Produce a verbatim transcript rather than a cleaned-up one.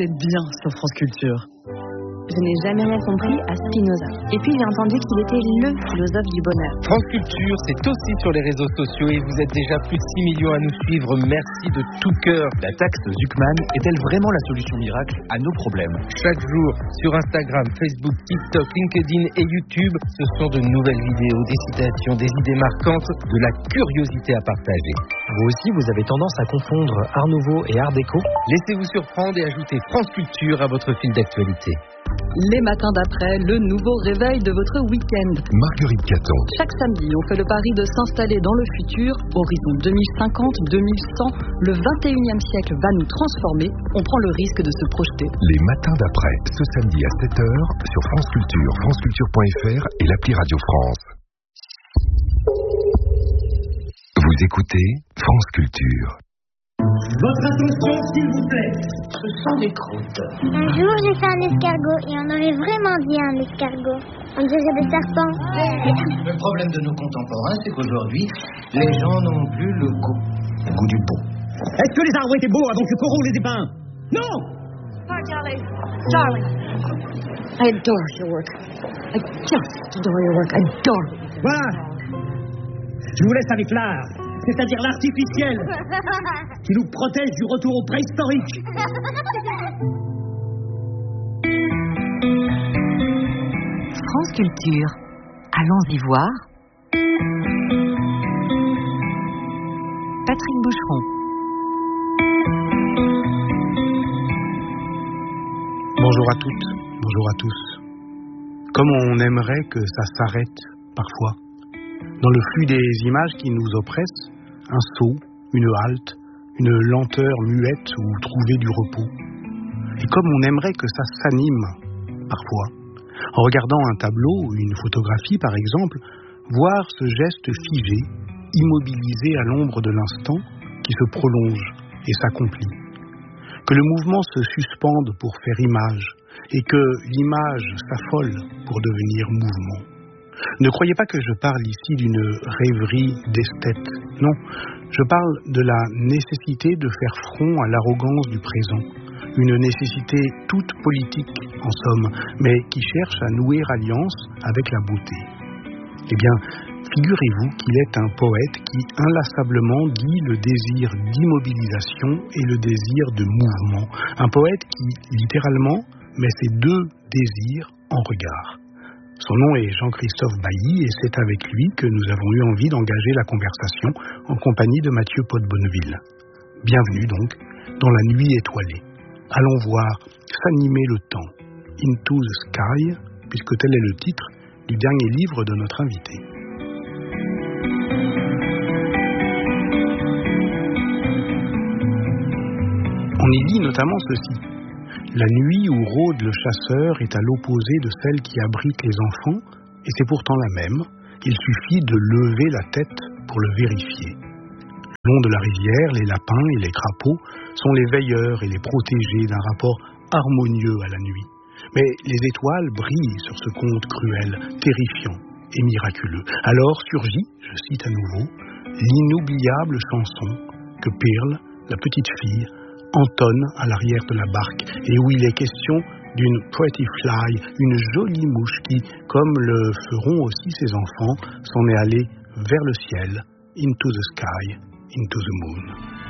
êtes bien sur France Culture. Je n'ai jamais rien compris à Spinoza. Et puis j'ai entendu qu'il était le philosophe du bonheur. France Culture, c'est aussi sur les réseaux sociaux et vous êtes déjà plus de six millions à nous suivre. Merci de tout cœur. La taxe Zuckman est-elle vraiment la solution miracle à nos problèmes ? Chaque jour, sur Instagram, Facebook, TikTok, LinkedIn et YouTube, ce sont de nouvelles vidéos, des citations, des idées marquantes, de la curiosité à partager. Vous aussi, vous avez tendance à confondre Art Nouveau et Art Déco ? Laissez-vous surprendre et ajoutez France Culture à votre fil d'actualité. Les matins d'après, le nouveau réveil de votre week-end. Marguerite Caton. Chaque samedi, on fait le pari de s'installer dans le futur. Horizon deux mille cinquante, deux mille cent, le vingt et unième siècle va nous transformer. On prend le risque de se projeter. Les matins d'après, ce samedi à sept heures, sur France Culture, franceculture point f r et l'appli Radio France. Vous écoutez France Culture. Votre attention, s'il vous plaît. Ce sont des croûtes. Un jour, j'ai fait un escargot et on aurait vraiment dit un escargot. On dirait des serpents. Le problème de nos contemporains, c'est qu'aujourd'hui, les gens n'ont plus le goût. Le goût du beau. Est-ce que les arbres étaient beaux avant que Corot les dépeint? Non! Hi, darling. Darling. I adore your work. I just adore your work. I adore it. Voilà. Je vous laisse avec l'art. C'est-à-dire l'artificiel, qui nous protège du retour au préhistorique. France Culture, allons-y voir. Patrick Boucheron. Bonjour à toutes, bonjour à tous. Comme on aimerait que ça s'arrête parfois. Dans le flux des images qui nous oppressent, un saut, une halte, une lenteur muette où trouver du repos. Et comme on aimerait que ça s'anime, parfois, en regardant un tableau ou une photographie par exemple, voir ce geste figé, immobilisé à l'ombre de l'instant, qui se prolonge et s'accomplit. Que le mouvement se suspende pour faire image, et que l'image s'affole pour devenir mouvement. Ne croyez pas que je parle ici d'une rêverie d'esthète. Non, je parle de la nécessité de faire front à l'arrogance du présent. Une nécessité toute politique, en somme, mais qui cherche à nouer alliance avec la beauté. Eh bien, figurez-vous qu'il est un poète qui inlassablement dit le désir d'immobilisation et le désir de mouvement. Un poète qui, littéralement, met ces deux désirs en regard. Son nom est Jean-Christophe Bailly et c'est avec lui que nous avons eu envie d'engager la conversation en compagnie de Mathieu Pot-de-Bonneville. Bienvenue donc dans la nuit étoilée. Allons voir s'animer le temps. Into the Sky, puisque tel est le titre du dernier livre de notre invité. On y lit notamment ceci. La nuit où rôde le chasseur est à l'opposé de celle qui abrite les enfants, et c'est pourtant la même. Il suffit de lever la tête pour le vérifier. Le long de la rivière, les lapins et les crapauds sont les veilleurs et les protégés d'un rapport harmonieux à la nuit. Mais les étoiles brillent sur ce conte cruel, terrifiant et miraculeux. Alors surgit, je cite à nouveau, l'inoubliable chanson que Pearl, la petite fille, entonne à l'arrière de la barque et où il est question d'une pretty fly, une jolie mouche qui, comme le feront aussi ses enfants, s'en est allée vers le ciel, into the sky, into the moon.